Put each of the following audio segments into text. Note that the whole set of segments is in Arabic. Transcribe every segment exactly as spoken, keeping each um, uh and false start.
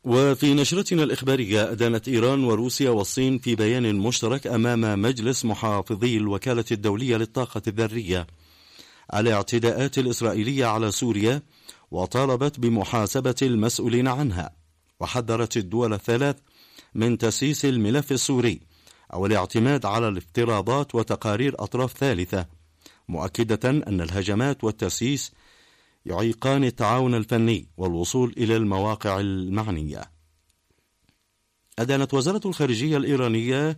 وفي نشرتنا الإخبارية، أدانت إيران وروسيا والصين في بيان مشترك أمام مجلس محافظي الوكالة الدولية للطاقة الذرية الاعتداءات الإسرائيلية على سوريا، وطالبت بمحاسبة المسؤولين عنها، وحذرت الدول الثلاث من تسييس الملف السوري أو الاعتماد على الافتراضات وتقارير أطراف ثالثة، مؤكدة أن الهجمات والتسييس يعيقان التعاون الفني والوصول إلى المواقع المعنية. أدانت وزارة الخارجية الإيرانية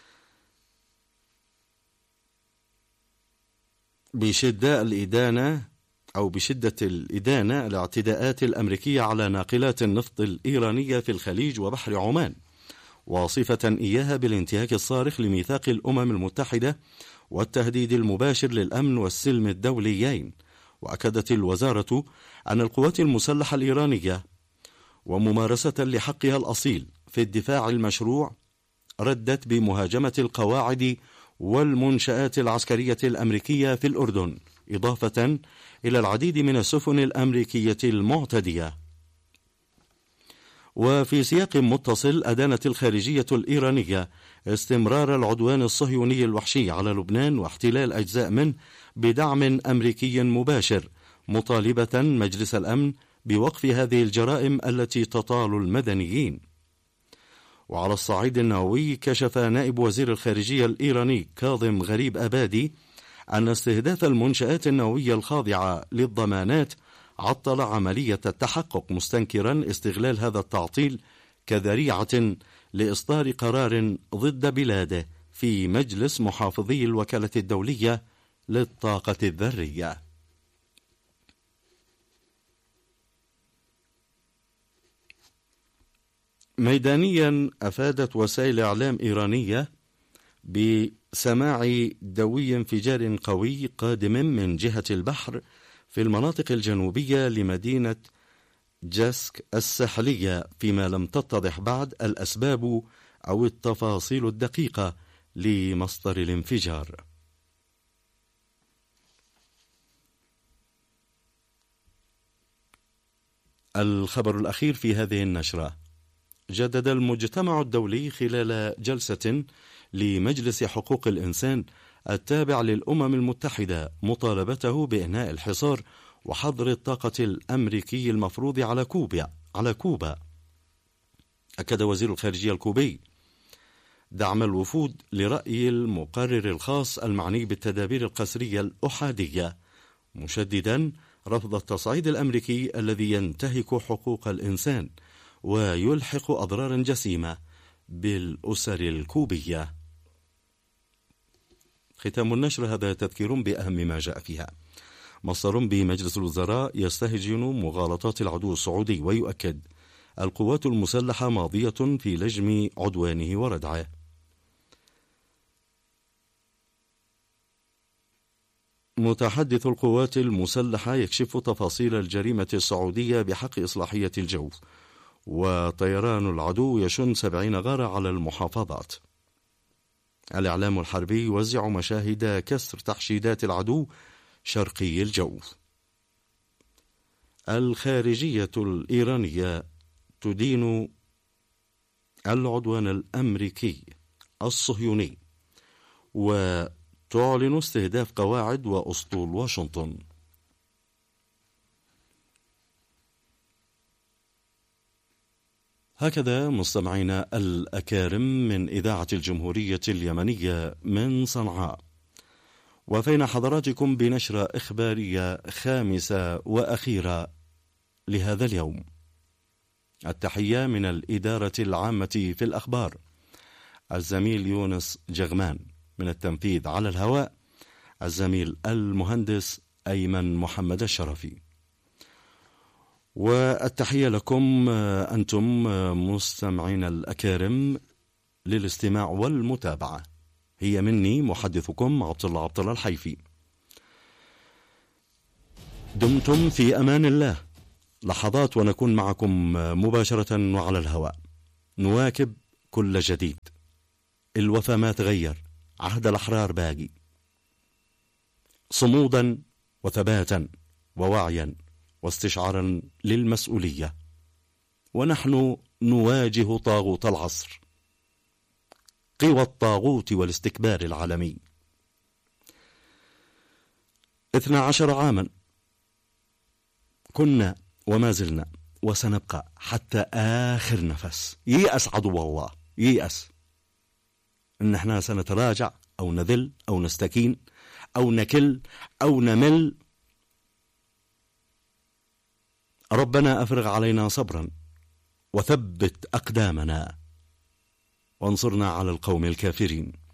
بشدة الإدانة أو بشدة الإدانة الاعتداءات الأمريكية على ناقلات النفط الإيرانية في الخليج وبحر عمان، وصفة إياها بالانتهاك الصارخ لميثاق الأمم المتحدة والتهديد المباشر للأمن والسلم الدوليين. وأكدت الوزارة أن القوات المسلحة الإيرانية وممارسة لحقها الأصيل في الدفاع المشروع ردت بمهاجمة القواعد والمنشآت العسكرية الأمريكية في الأردن، إضافة إلى العديد من السفن الأمريكية المعتدية. وفي سياق متصل، أدانت الخارجية الإيرانية استمرار العدوان الصهيوني الوحشي على لبنان واحتلال أجزاء منه بدعم أمريكي مباشر، مطالبة مجلس الأمن بوقف هذه الجرائم التي تطال المدنيين. وعلى الصعيد النووي، كشف نائب وزير الخارجية الإيراني كاظم غريب أبادي أن استهداف المنشآت النووية الخاضعة للضمانات عطل عملية التحقق، مستنكرا استغلال هذا التعطيل كذريعة لإصدار قرار ضد بلاده في مجلس محافظي الوكالة الدولية للطاقة الذرية. ميدانيا، أفادت وسائل إعلام إيرانية بسماع دوي انفجار قوي قادم من جهة البحر في المناطق الجنوبية لمدينة جاسك الساحلية، فيما لم تتضح بعد الأسباب أو التفاصيل الدقيقة لمصدر الانفجار. الخبر الأخير في هذه النشرة: جدد المجتمع الدولي خلال جلسة لمجلس حقوق الإنسان التابع للأمم المتحدة مطالبته بإنهاء الحصار وحظر الطاقة الأمريكي المفروض على كوبا على كوبا. أكد وزير الخارجية الكوبي دعم الوفود لرأي المقرر الخاص المعني بالتدابير القسرية الأحادية، مشددا رفض التصعيد الأمريكي الذي ينتهك حقوق الإنسان ويلحق أضرارا جسيمة بالأسر الكوبية. ختام النشر، هذا تذكير بأهم ما جاء فيها. مصدر بمجلس الوزراء يستهجن مغالطات العدو السعودي ويؤكد القوات المسلحة ماضية في لجم عدوانه وردعه. متحدث القوات المسلحة يكشف تفاصيل الجريمة السعودية بحق إصلاحية الجو. وطيران العدو يشن سبعين غارة على المحافظات. الإعلام الحربي يوزع مشاهد كسر تحشيدات العدو شرقي الجو. الخارجية الإيرانية تدين العدوان الأمريكي الصهيوني وتعلن استهداف قواعد وأسطول واشنطن. هكذا مستمعينا الأكارم من إذاعة الجمهورية اليمنية من صنعاء، وفينا حضراتكم بنشرة إخبارية خامسة وأخيرة لهذا اليوم. التحية من الإدارة العامة في الأخبار الزميل يونس جغمان، من التنفيذ على الهواء الزميل المهندس أيمن محمد الشرفي. والتحية لكم أنتم مستمعين الأكارم للاستماع والمتابعة. هي مني محدثكم عبد الله عبد الله الحيفي. دمتم في أمان الله. لحظات ونكون معكم مباشرة وعلى الهواء. نواكب كل جديد. الوفا ما تغير، عهد الأحرار باقي. صمودا وثباتا ووعيا واستشعارا للمسؤولية، ونحن نواجه طاغوت العصر، قوى الطاغوت والاستكبار العالمي. اثنا عشر عاما كنا وما زلنا وسنبقى حتى آخر نفس. ييأس عدو الله، ييأس إن احنا سنتراجع أو نذل أو نستكين أو نكل أو نمل. ربنا أفرغ علينا صبرا وثبت أقدامنا وانصرنا على القوم الكافرين.